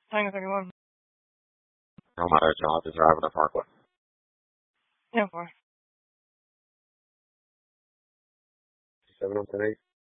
Tango 31. I'm not at y'all. Just driving the parkway. Yeah, of course. 7 on 10